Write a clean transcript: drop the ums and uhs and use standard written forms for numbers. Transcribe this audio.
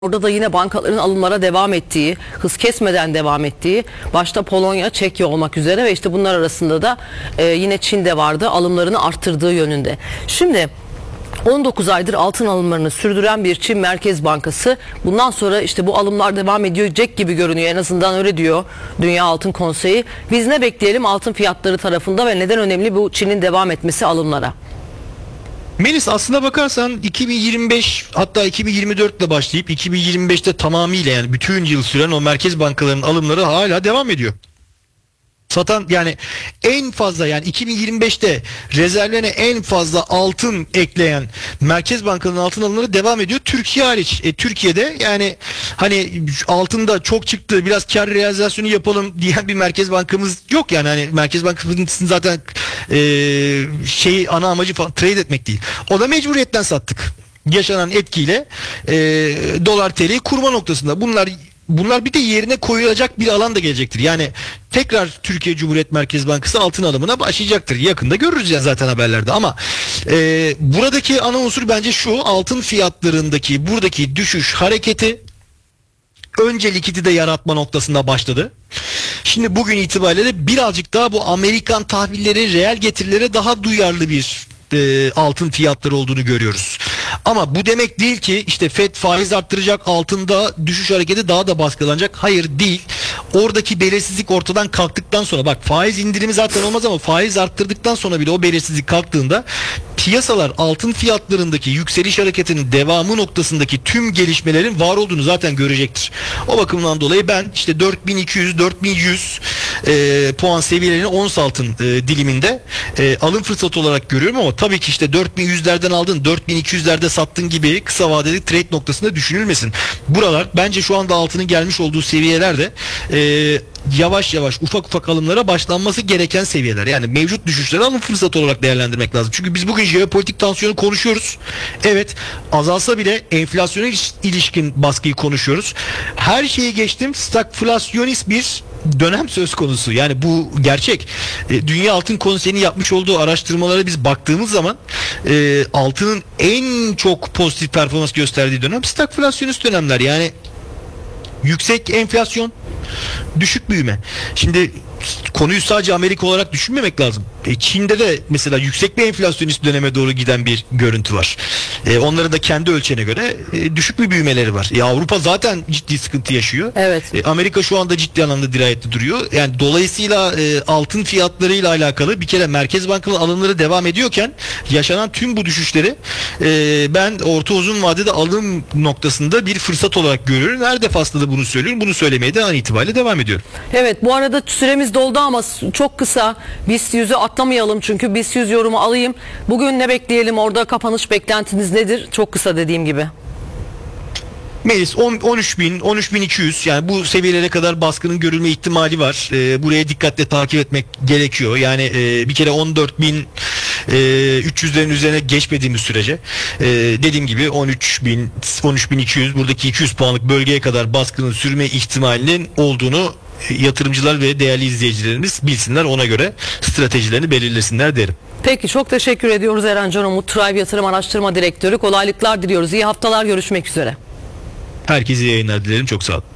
Orada da yine bankaların alımlara devam ettiği, hız kesmeden devam ettiği, başta Polonya, Çekya olmak üzere ve işte bunlar arasında da yine Çin de vardı, alımlarını arttırdığı yönünde. Şimdi 19 aydır altın alımlarını sürdüren bir Çin Merkez Bankası bundan sonra işte bu alımlar devam edecek gibi görünüyor, en azından öyle diyor Dünya Altın Konseyi. Biz ne bekleyelim altın fiyatları tarafında ve neden önemli bu Çin'in devam etmesi alımlara? Melis, aslına bakarsan 2025 hatta 2024 ile başlayıp 2025'te tamamıyla, yani bütün yıl süren o merkez bankalarının alımları hala devam ediyor. Satan, yani en fazla, yani 2025'te rezervlerine en fazla altın ekleyen merkez bankalarının altın alımları devam ediyor. Türkiye hariç. Türkiye'de yani hani altında çok çıktı, biraz kar realizasyonu yapalım diyen bir merkez bankamız yok. Yani hani merkez bankamızın zaten ana amacı falan trade etmek değil. O da mecburiyetten sattık. Yaşanan etkiyle dolar TL'yi kurma noktasında. Bunlar bir de yerine koyulacak bir alan da gelecektir. Yani tekrar Türkiye Cumhuriyet Merkez Bankası altın alımına başlayacaktır. Yakında görürüz ya zaten haberlerde, ama buradaki ana unsur bence şu: altın fiyatlarındaki buradaki düşüş hareketi önce likidite yaratma noktasında başladı. Şimdi bugün itibariyle birazcık daha bu Amerikan tahvilleri, reel getirilere daha duyarlı bir altın fiyatları olduğunu görüyoruz. Ama bu demek değil ki işte FED faiz arttıracak, altında düşüş hareketi daha da baskılanacak. Hayır, değil. Oradaki belirsizlik ortadan kalktıktan sonra, bak, faiz indirimi zaten olmaz ama faiz arttırdıktan sonra bile o belirsizlik kalktığında piyasalar altın fiyatlarındaki yükseliş hareketinin devamı noktasındaki tüm gelişmelerin var olduğunu zaten görecektir. O bakımdan dolayı ben işte 4200-4100 puan seviyelerini ons altın diliminde alım fırsatı olarak görüyorum, ama tabii ki işte 4100'lerden aldın, 4200'lerde sattın gibi kısa vadeli trade noktasında düşünülmesin. Buralar bence şu anda altının gelmiş olduğu seviyelerde yavaş yavaş ufak alımlara başlanması gereken seviyeler. Yani mevcut düşüşleri alım fırsatı olarak değerlendirmek lazım. Çünkü biz bugün jeopolitik tansiyonu konuşuyoruz. Evet, azalsa bile enflasyona ilişkin baskıyı konuşuyoruz. Her şeyi geçtim, stagflasyonist bir dönem söz konusu. Yani bu gerçek. Dünya Altın Konseyi'nin yapmış olduğu araştırmalara biz baktığımız zaman altının en çok pozitif performans gösterdiği dönem stagflasyonist dönemler. Yani yüksek enflasyon, düşük büyüme. Şimdi konuyu sadece Amerika olarak düşünmemek lazım. Çin'de de mesela yüksek bir enflasyonist döneme doğru giden bir görüntü var. Onların da kendi ölçeğine göre düşük bir büyümeleri var. Avrupa zaten ciddi sıkıntı yaşıyor. Evet. Amerika şu anda ciddi anlamda dirayetli duruyor. Yani dolayısıyla altın fiyatlarıyla alakalı bir kere merkez bankaları alımları devam ediyorken yaşanan tüm bu düşüşleri ben orta uzun vadede alım noktasında bir fırsat olarak görüyorum. Her defasında da bunu söylüyorum. Bunu söylemeye de an itibariyle devam ediyorum. Evet, bu arada süremiz doldu ama çok kısa, BIST 100'ü atlamayalım çünkü BIST 100 yorumu alayım. Bugün ne bekleyelim, orada kapanış beklentiniz nedir? Çok kısa, dediğim gibi. Melis, 13.000, 13.200, yani bu seviyelere kadar baskının görülme ihtimali var. Buraya dikkatle takip etmek gerekiyor. Yani bir kere 14.300'lerin üzerine geçmediğimiz sürece dediğim gibi 13.000, 13.200, buradaki 200 puanlık bölgeye kadar baskının sürme ihtimalinin olduğunu yatırımcılar ve değerli izleyicilerimiz bilsinler, ona göre stratejilerini belirlesinler derim. Peki, çok teşekkür ediyoruz Eren Can Umut, Tribe Yatırım Araştırma Direktörü. Kolaylıklar diliyoruz. İyi haftalar, görüşmek üzere. Herkese iyi yayınlar dilerim. Çok sağ olun.